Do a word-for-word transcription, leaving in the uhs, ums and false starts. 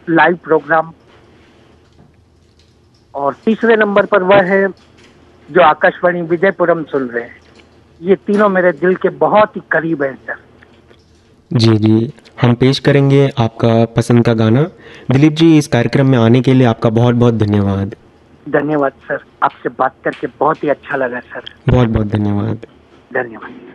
Live programme, और तीसरे number पर वह है जो आकाशवाणी विजयपुरम सुन रहे हैं। ये तीनों मेरे दिल के बहुत ही करीब हैं सर। जी जी, हम पेश करेंगे आपका पसंद का गाना। दिलीप जी, इस कार्यक्रम में आने के लिए आपका बहुत बहुत धन्यवाद। धन्यवाद सर, आपसे बात करके बहुत ही अच्छा लगा सर। बहुत बहुत धन्यवाद। धन्यवाद।